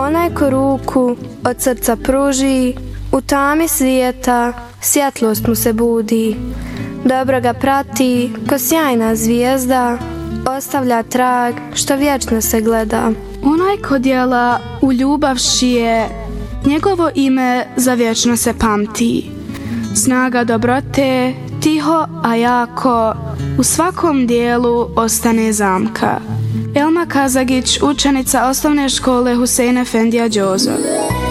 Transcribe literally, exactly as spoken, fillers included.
Onaj ko ruku od srca pruži, u tami svijeta svjetlost mu se budi. Dobro ga prati ko sjajna zvijezda, ostavlja trag što vječno se gleda. Onaj ko djela u ljubav šije, njegovo ime za vječno se pamti. Snaga dobrote, tiho a jako, u svakom dijelu ostane zamka. Elma Kazagić, učenica osnovne škole Husein Efendija Đozo.